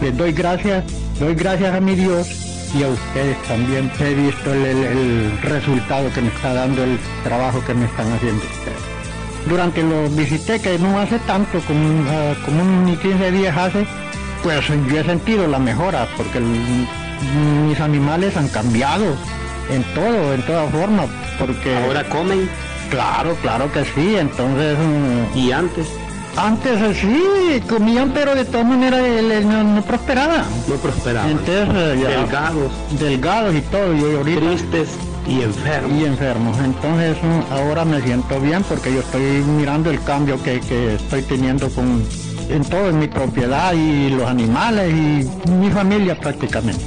les doy gracias a mi Dios y a ustedes también. He visto el resultado que me está dando el trabajo que me están haciendo ustedes. Durante los visité, que no hace tanto, como unos 15 días hace, pues yo he sentido la mejora, porque mis animales han cambiado en toda forma, porque... ¿Ahora comen? Claro que sí, entonces... ¿Y antes? Antes sí, comían, pero de todas maneras no prosperaban. No prosperaban. Entonces, delgados y todo, y ahorita... Tristes y enfermos. Entonces ahora me siento bien porque yo estoy mirando el cambio que estoy teniendo en todo, en mi propiedad y los animales y mi familia prácticamente.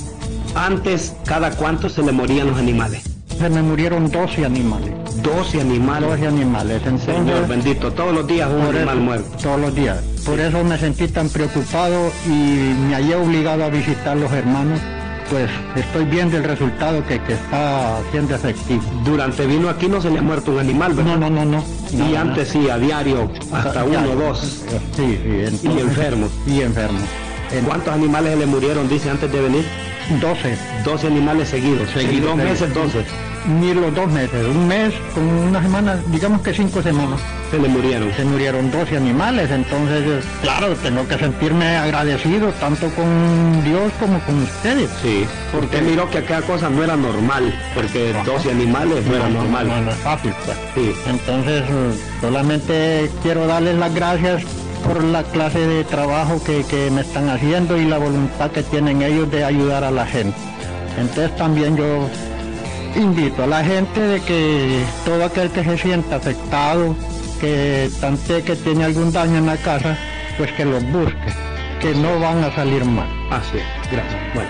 Antes, ¿cada cuánto se le morían los animales? Se me murieron 12 animales. 12 animales. 12 animales. Entonces, Señor bendito, todos los días un animal muerto. Todos los días. Por eso me sentí tan preocupado y me hallé obligado a visitar a los hermanos. Pues estoy viendo el resultado que está siendo efectivo. Durante vino aquí no se le ha muerto un animal, ¿verdad? No. Y antes sí, a diario, hasta uno o dos. Sí, entonces, y enfermos. ¿Cuántos animales se le murieron, dice, antes de venir? 12. 12 animales seguidos. ¿Y 2 meses, 12? Ni los 2 meses. Un mes con una semana, digamos que 5 semanas. Se le murieron. Se murieron 12 animales, entonces, claro, tengo que sentirme agradecido tanto con Dios como con ustedes. Sí, porque miró que aquella cosa no era normal, porque 12 animales no era normal. No es fácil, pues. Sí. Entonces, solamente quiero darles las gracias por la clase de trabajo que me están haciendo y la voluntad que tienen ellos de ayudar a la gente. Entonces también yo invito a la gente de que todo aquel que se sienta afectado, que tante que tiene algún daño en la casa, pues que los busque, que no van a salir mal. Así es, gracias. Bueno.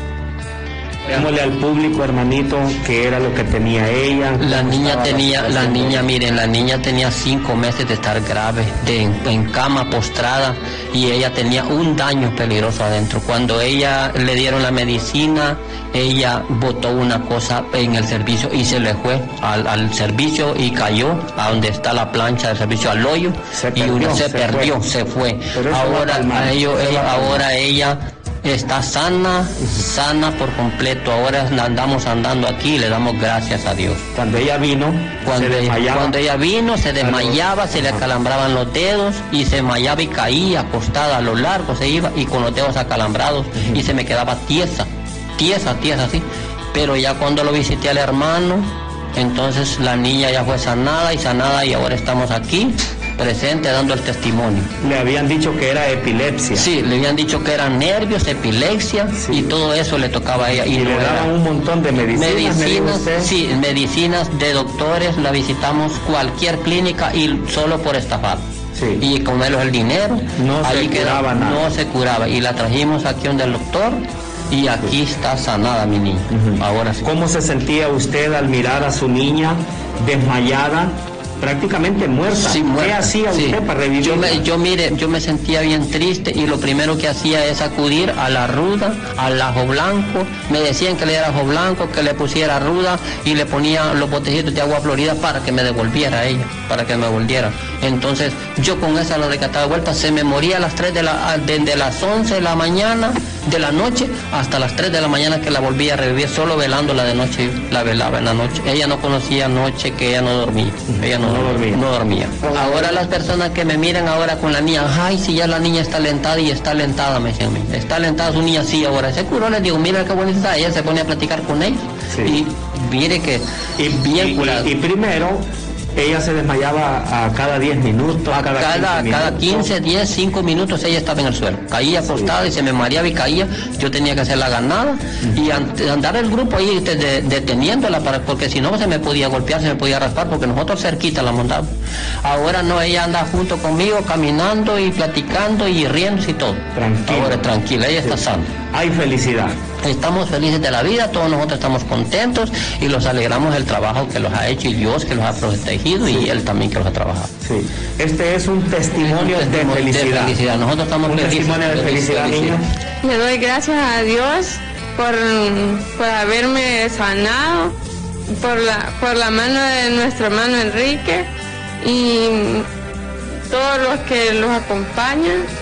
Démosle al público, hermanito, qué era lo que tenía ella. La niña tenía 5 meses de estar grave, en cama postrada, y ella tenía un daño peligroso adentro. Cuando ella le dieron la medicina, ella botó una cosa en el servicio y se le fue al servicio y cayó a donde está la plancha del servicio, al hoyo, se fue. Ahora ella está sana por completo. Ahora andamos andando aquí y le damos gracias a Dios. Cuando ella vino, se desmayaba, se le acalambraban los dedos y se desmayaba y caía acostada a lo largo, se iba y con los dedos acalambrados y se me quedaba tiesa así. Pero ya cuando lo visité al hermano, entonces la niña ya fue sanada y ahora estamos aquí presente dando el testimonio. Le habían dicho que era epilepsia. Sí, le habían dicho que eran nervios, epilepsia, y todo eso le tocaba a ella. Y le daban un montón de medicinas. Sí, medicinas de doctores, la visitamos cualquier clínica y solo por estafar. Sí. Y comerlos el dinero, no se curaba. Y la trajimos aquí donde el doctor. Y aquí está sanada mi niña. Ahora sí. ¿Cómo se sentía usted al mirar a su niña desmayada, prácticamente muerta? Sí, muerta. ¿Qué hacía usted para revivirla? Yo me sentía bien triste y lo primero que hacía es acudir a la ruda, al ajo blanco. Me decían que le diera ajo blanco, que le pusiera ruda y le ponía los botecitos de agua florida para que me devolviera ella, para que me volviera. Entonces yo con esa la recataba de vuelta, se me moría a las 3 desde las 11 de la mañana, de la noche, hasta las 3 de la mañana que la volvía a revivir, solo velándola de noche, la velaba en la noche. Ella no conocía noche que ella no dormía, no dormía. Ahora las personas que me miran ahora con la niña, ay, si ya la niña está alentada y está alentada, me decían, está alentada su niña, sí, ahora se curó, les digo, mira qué bonita está, ella se pone a platicar con ellos, sí. Y mire que bien curada. Y primero, ella se desmayaba a cada 10 minutos, cada 15, 10, 5 minutos ella estaba en el suelo. Caía acostada y se me mareaba y caía. Yo tenía que hacer la ganada y andar el grupo ahí deteniéndola, porque si no se me podía golpear, se me podía raspar, porque nosotros cerquita la montamos. Ahora no, ella anda junto conmigo caminando y platicando y riéndose y todo. Tranquila. Ahora tranquila, ella está sana. Hay felicidad. Estamos felices de la vida, todos nosotros estamos contentos y los alegramos del trabajo que los ha hecho y Dios que los ha protegido, y Él también que los ha trabajado. Sí. Este es un testimonio de felicidad. Nosotros estamos felices. Un testimonio de felicidad, niña. Le doy gracias a Dios por haberme sanado, por la mano de nuestro hermano Enrique y todos los que los acompañan.